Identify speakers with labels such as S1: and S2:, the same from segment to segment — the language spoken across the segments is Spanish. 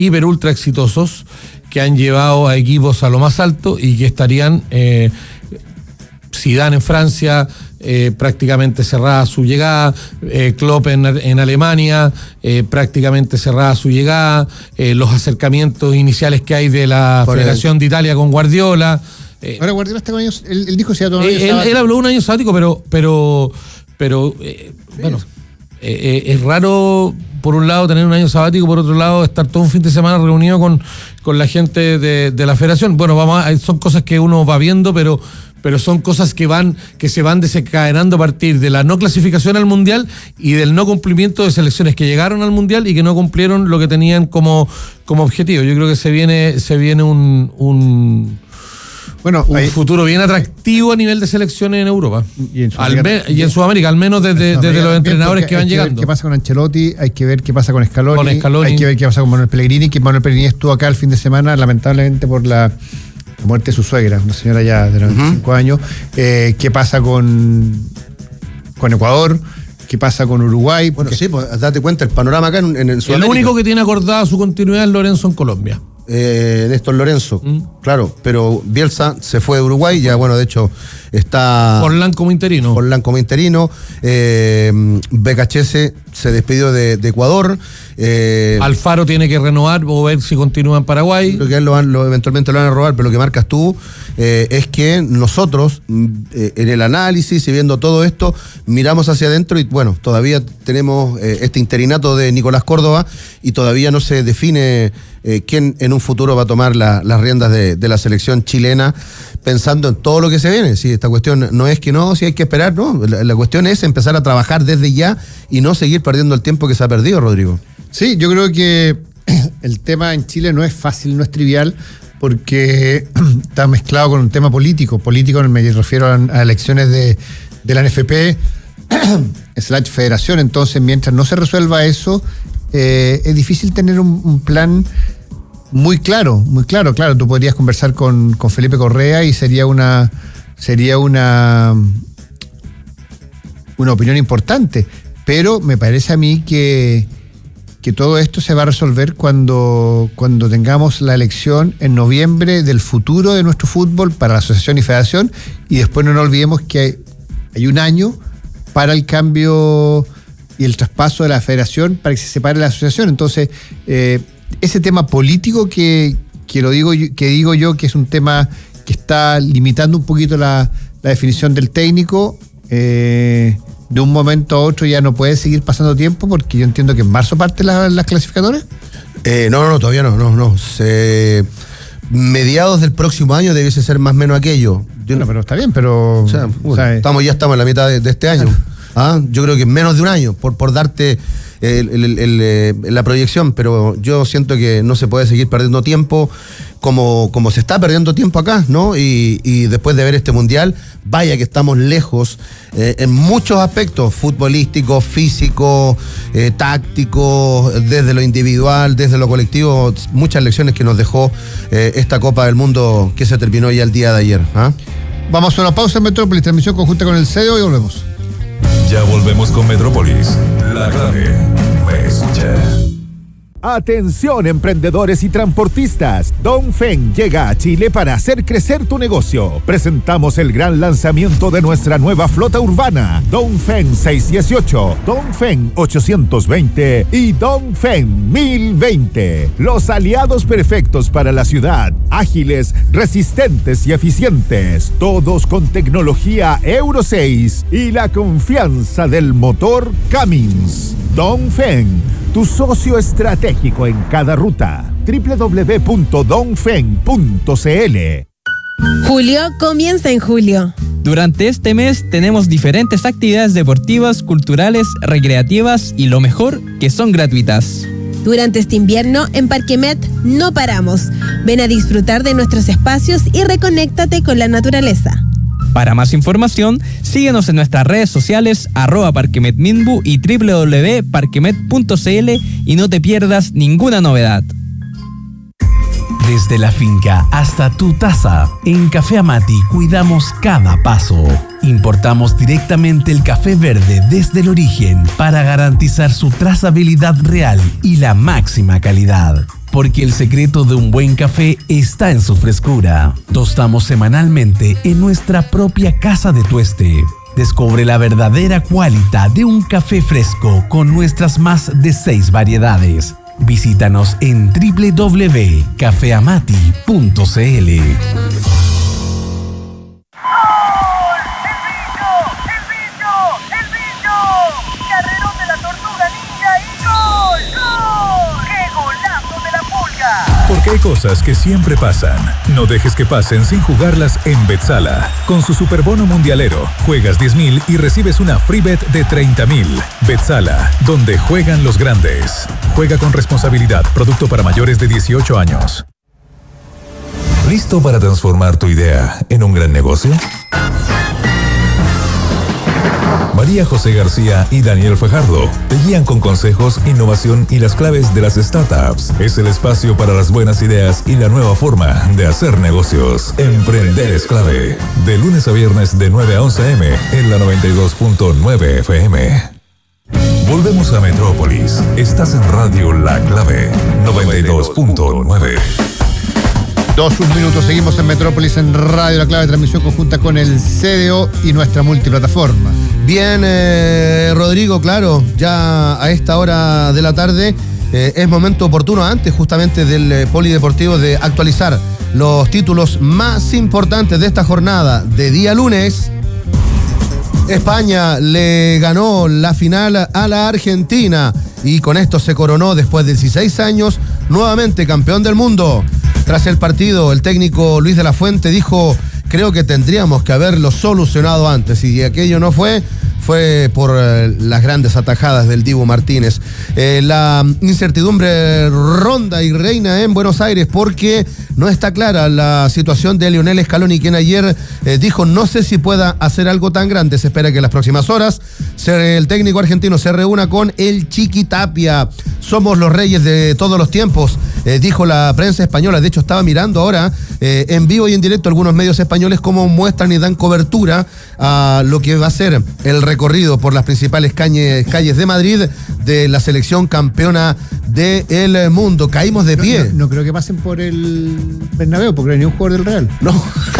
S1: hiper ultra exitosos que han llevado a equipos a lo más alto y que estarían Zidane en Francia, prácticamente cerrada su llegada, Klopp en Alemania, prácticamente cerrada su llegada, los acercamientos iniciales que hay de la Federación de Italia con Guardiola.
S2: Ahora Guardiola está con años, él dijo que se iba a tomar
S1: él habló de un año sabático, pero bueno, es raro por un lado tener un año sabático, por otro lado estar todo un fin de semana reunido con la gente de la federación. Bueno, son cosas que uno va viendo, pero son cosas que se van desencadenando a partir de la no clasificación al Mundial y del no cumplimiento de selecciones que llegaron al Mundial y que no cumplieron lo que tenían como objetivo. Yo creo que se viene un futuro bien atractivo a nivel de selecciones en Europa y en Sudamérica, al menos desde los entrenadores que van llegando.
S2: Hay que ver qué pasa con Ancelotti, hay que ver qué pasa con Scaloni, hay que ver qué pasa con Manuel Pellegrini, que Manuel Pellegrini estuvo acá el fin de semana, lamentablemente por la muerte de su suegra, una señora ya de 95 años. ¿Qué pasa con Ecuador? ¿Qué pasa con Uruguay?
S3: Bueno, sí, pues date cuenta, el panorama acá en Sudamérica.
S1: El único que tiene acordada su continuidad es Lorenzo en Colombia.
S3: Néstor Lorenzo, claro, pero Bielsa se fue de Uruguay, ya bueno, de hecho está
S1: Forlán como interino.
S3: Becachese se despidió de Ecuador.
S1: Alfaro tiene que renovar o ver si continúa en Paraguay.
S3: Lo que eventualmente lo van a robar, pero lo que marcas tú es que nosotros en el análisis y viendo todo esto miramos hacia adentro y bueno, todavía tenemos este interinato de Nicolás Córdoba y todavía no se define quién en un futuro va a tomar las riendas de la selección chilena, pensando en todo lo que se viene. Si esta cuestión no es que no, si hay que esperar, no, la cuestión es empezar a trabajar desde ya y no seguir perdiendo el tiempo que se ha perdido, Rodrigo.
S2: Sí, yo creo que el tema en Chile no es fácil, no es trivial, porque está mezclado con un tema político, me refiero a elecciones de la NFP / federación. Entonces, mientras no se resuelva eso, es difícil tener un plan muy claro. Claro, tú podrías conversar con Felipe Correa y sería una opinión importante, pero me parece a mí que todo esto se va a resolver cuando tengamos la elección en noviembre del futuro de nuestro fútbol para la asociación y federación, y después no nos olvidemos que hay un año para el cambio y el traspaso de la federación para que se separe la asociación. Entonces, ese tema político que digo yo que es un tema que está limitando un poquito la definición del técnico, de un momento a otro ya no puede seguir pasando tiempo, porque yo entiendo que en marzo parten las clasificadoras.
S3: No, todavía no. Mediados del próximo año debiese ser más o menos aquello.
S2: Pero está bien, pero...
S3: ya estamos en la mitad de este año. Yo creo que en menos de un año, por darte la proyección, pero yo siento que no se puede seguir perdiendo tiempo como se está perdiendo tiempo acá, ¿no? Y después de ver este mundial, vaya que estamos lejos en muchos aspectos, futbolísticos, físicos, tácticos, desde lo individual, desde lo colectivo, muchas lecciones que nos dejó esta Copa del Mundo que se terminó ya el día de ayer.
S2: Vamos a una pausa en Metrópolis, transmisión conjunta con el CEDO y volvemos.
S4: Ya volvemos con Metrópolis. La clave me escucha.
S5: Atención, emprendedores y transportistas. Dongfeng llega a Chile para hacer crecer tu negocio. Presentamos el gran lanzamiento de nuestra nueva flota urbana, Dongfeng 618, Dongfeng 820 y Dongfeng 1020. Los aliados perfectos para la ciudad, ágiles, resistentes y eficientes, todos con tecnología Euro 6 y la confianza del motor Cummins. Dongfeng, tu socio estratégico en cada ruta. www.dongfeng.cl.
S6: Julio comienza en julio.
S7: Durante este mes tenemos diferentes actividades deportivas, culturales, recreativas y lo mejor, que son gratuitas.
S6: Durante este invierno, en Parquemet no paramos. Ven a disfrutar de nuestros espacios y reconéctate con la naturaleza.
S7: Para más información, síguenos en nuestras redes sociales @parquemetminbu y www.parquemet.cl y no te pierdas ninguna novedad.
S8: Desde la finca hasta tu taza, en Café Amati cuidamos cada paso. Importamos directamente el café verde desde el origen para garantizar su trazabilidad real y la máxima calidad. Porque el secreto de un buen café está en su frescura. Tostamos semanalmente en nuestra propia casa de tueste. Descubre la verdadera cualidad de un café fresco con nuestras más de 6 variedades. Visítanos en www.cafeamati.cl.
S4: Porque hay cosas que siempre pasan. No dejes que pasen sin jugarlas en Betzala. Con su superbono mundialero, juegas 10.000 y recibes una free bet de 30.000. Betzala, donde juegan los grandes. Juega con responsabilidad. Producto para mayores de 18 años. ¿Listo para transformar tu idea en un gran negocio? María José García y Daniel Fajardo te guían con consejos, innovación y las claves de las startups. Es el espacio para las buenas ideas y la nueva forma de hacer negocios. Emprender es clave. De lunes a viernes de 9 a 11 a.m. en la 92.9 FM. Volvemos a Metrópolis. Estás en Radio La Clave 92.9.
S2: 1 minuto, seguimos en Metrópolis en Radio La Clave, transmisión conjunta con el CDO y nuestra multiplataforma.
S3: Bien, Rodrigo, claro, ya a esta hora de la tarde es momento oportuno, antes justamente del polideportivo, de actualizar los títulos más importantes de esta jornada de día lunes. España le ganó la final a la Argentina y con esto se coronó después de 16 años nuevamente campeón del mundo. Tras el partido, el técnico Luis de la Fuente dijo: creo que tendríamos que haberlo solucionado antes, y aquello no fue por las grandes atajadas del Dibu Martínez. La incertidumbre ronda y reina en Buenos Aires porque no está clara la situación de Lionel Scaloni, quien ayer dijo: no sé si pueda hacer algo tan grande. Se espera que en las próximas horas el técnico argentino se reúna con el Chiqui Tapia. Somos los reyes de todos los tiempos, dijo la prensa española. De hecho, estaba mirando ahora en vivo y en directo algunos medios españoles cómo muestran y dan cobertura a lo que va a ser el recorrido por las principales calles de Madrid de la selección campeona del mundo. Caímos de pie.
S2: No creo que pasen por el Bernabéu, porque no hay ni un jugador del Real.
S3: No.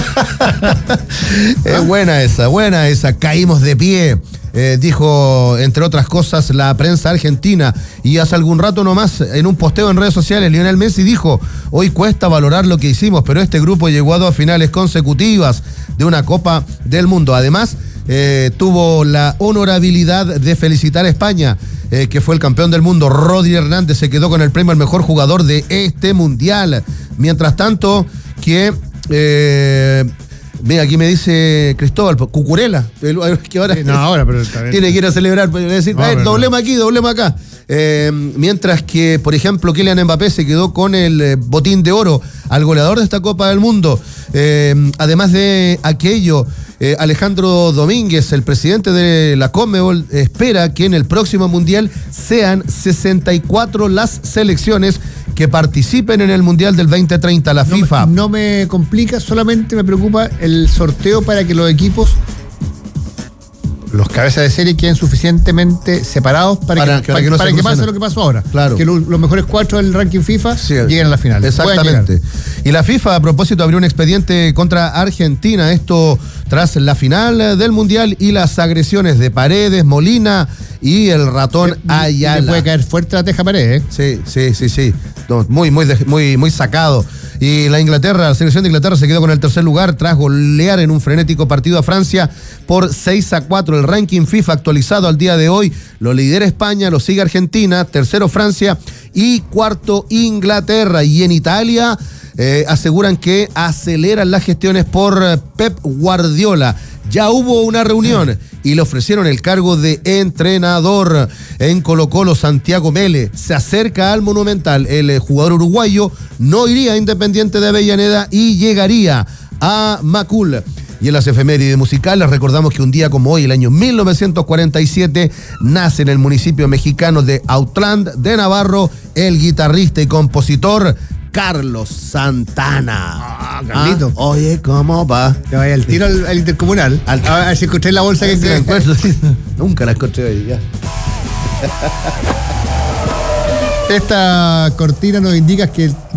S3: Es buena esa. Caímos de pie. Dijo, entre otras cosas, la prensa argentina. Y hace algún rato nomás, en un posteo en redes sociales, Lionel Messi dijo: hoy cuesta valorar lo que hicimos, pero este grupo llegó a 2 finales consecutivas de una Copa del Mundo. Además, tuvo la honorabilidad de felicitar a España, que fue el campeón del mundo. Rodri Hernández se quedó con el premio al mejor jugador de este mundial. Mientras tanto, que... Mira, aquí me dice Cristóbal, Cucurella, que ahora,
S2: pero
S3: tiene que ir a celebrar, decir, doblemos aquí, doblemos acá. Mientras que, por ejemplo, Kylian Mbappé se quedó con el botín de oro al goleador de esta Copa del Mundo. Además de aquello, Alejandro Domínguez, el presidente de la Conmebol, espera que en el próximo Mundial sean 64 las selecciones que participen en el Mundial del 2030. La FIFA.
S2: No me complica, solamente me preocupa el sorteo para que los equipos, los cabezas de serie, queden suficientemente separados para que pase lo que pasó ahora.
S3: Claro.
S2: Que los mejores 4 del ranking FIFA lleguen a la final.
S3: Exactamente. Y la FIFA, a propósito, abrió un expediente contra Argentina. Esto tras la final del Mundial y las agresiones de Paredes, Molina y el ratón Ayala.
S2: Le puede caer fuerte la teja Paredes, ¿eh?
S3: Sí. No, muy sacado. Y la selección de Inglaterra se quedó con el tercer lugar tras golear en un frenético partido a Francia por 6-4. El ranking FIFA actualizado al día de hoy lo lidera España, lo sigue Argentina, tercero Francia y cuarto Inglaterra. Y en Italia aseguran que aceleran las gestiones por Pep Guardiola. Ya hubo una reunión y le ofrecieron el cargo de entrenador. En Colo-Colo, Santiago Mele se acerca al Monumental. El jugador uruguayo no iría a Independiente de Avellaneda y llegaría a Macul. Y en las efemérides musicales recordamos que un día como hoy, el año 1947, nace en el municipio mexicano de Autlán de Navarro el guitarrista y compositor Carlos Santana.
S2: Carlito.
S3: Oye, ¿cómo va?
S2: Te vaya al tiro al Intercomunal. A ver si encontré la bolsa que
S3: La encuentro. Nunca la encontré hoy, ya.
S2: Esta cortina nos indica que